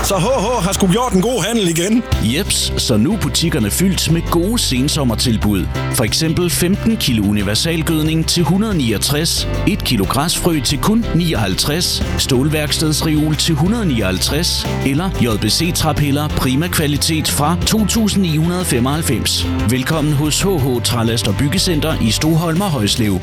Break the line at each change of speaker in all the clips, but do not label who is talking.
Så HH har sgu gjort en god handel igen.
Jeps, så nu er butikkerne fyldt med gode sensommertilbud. For eksempel 15 kilo universalgødning til 169, 1 kilo græsfrø til kun 59, stålværkstedsreol til 159, eller JBC træpiller Prima kvalitet fra 2.995. Velkommen hos HH Trælast og Byggecenter i Stoholm og Højslev.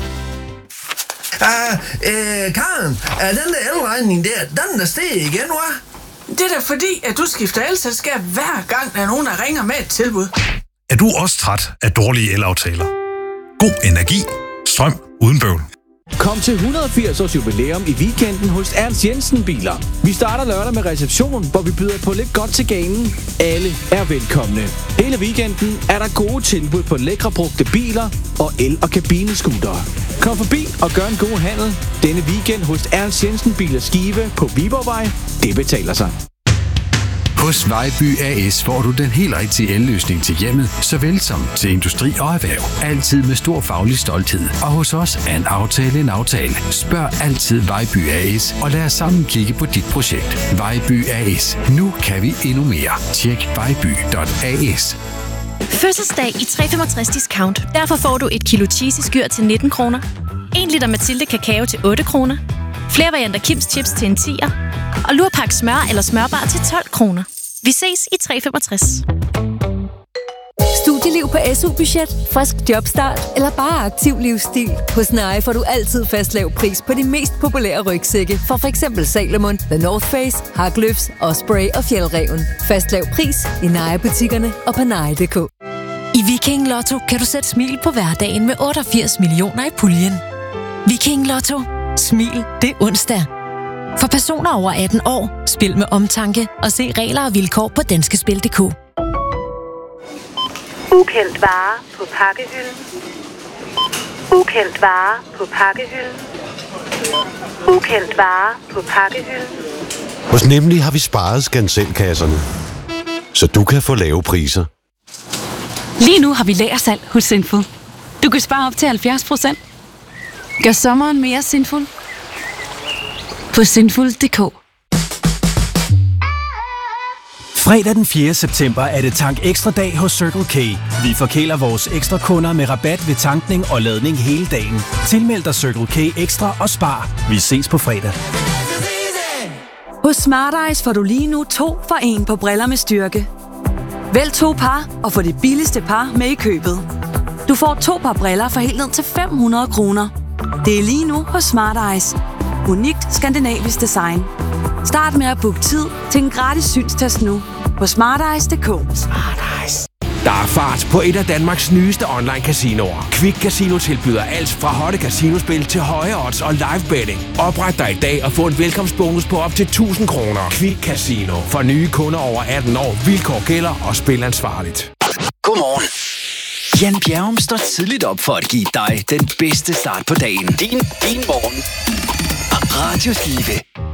Karen, er den der elregning der, den er steget igen, hva'?
Det er da fordi, at du skifter elselskab hver gang, der er nogen, der ringer med et tilbud.
Er du også træt af dårlige elaftaler? God energi. Strøm uden bøvl.
Kom til 180 års jubilæum i weekenden hos Ernst Jensen Biler. Vi starter lørdag med reception, hvor vi byder på lidt godt til ganen. Alle er velkomne. Hele weekenden er der gode tilbud på lækre brugte biler og el- og kabinescootere. Kom forbi og gør en god handel denne weekend hos Ernst Jensen Biler Skive på Viborgvej. Det betaler sig.
Hos Vejby AS får du den helt rigtige elløsning til hjemmet, såvel som til industri og erhverv. Altid med stor faglig stolthed. Og hos os er en aftale en aftale. Spørg altid Vejby AS og lad os sammen kigge på dit projekt. Vejby AS. Nu kan vi endnu mere. Tjek vejby.as.
Fødselsdag i 365 discount. Derfor får du 1 kilo cheesy skyr til 19 kroner. 1 liter Mathilde kakao til 8 kroner. Flere varianter Kims Chips til en 10'er. Og lurpak smør eller smørbar til 12 kroner. Vi ses i 365.
Studieliv på SU-budget, frisk jobstart eller bare aktiv livsstil. Hos Nye får du altid fast lav pris på de mest populære rygsække fra f.eks. Salomon, The North Face, Haglöfs, Osprey og Fjällräven. Fast lav pris i Nye-butikkerne og på nye.dk.
I Viking Lotto kan du sætte smil på hverdagen med 88 millioner i puljen. Viking Lotto. Smil, det er onsdag. For personer over 18 år, spil med omtanke og se regler og vilkår på danskespil.dk.
Ukendt vare på pakkehylden. Ukendt vare på pakkehylden. Ukendt vare på pakkehylden.
Hos Nemlig har vi sparet skanselkasserne, så du kan få lave priser.
Lige nu har vi lagersalg hos Sinful. Du kan spare op til 70%. Gør sommeren mere sinful på sinful.dk.
Fredag den 4. september er det Tank Ekstra dag hos Circle K. Vi forkæler vores ekstra kunder med rabat ved tankning og ladning hele dagen. Tilmeld dig Circle K Ekstra og spar. Vi ses på fredag.
Hos Smart Eyes får du lige nu 2 for 1 på briller med styrke. Vælg 2 par og få det billigste par med i købet. Du får 2 par briller for helt ned til 500 kroner. Det er lige nu hos Smart Eyes. Unikt skandinavisk design. Start med at booke tid til en gratis synstest nu på smarteyes.dk.
Der er fart på et af Danmarks nyeste online-casinoer. Quick Casino tilbyder alt fra hotte casinospil til høje odds og live betting. Opret dig i dag og få en velkomstbonus på op til 1.000 kroner. Quick Casino. For nye kunder over 18 år. Vilkår gælder og spil ansvarligt.
Godmorgen. Jan Bjerrum står tidligt op for at give dig den bedste start på dagen. Din morgen. Radio Skive.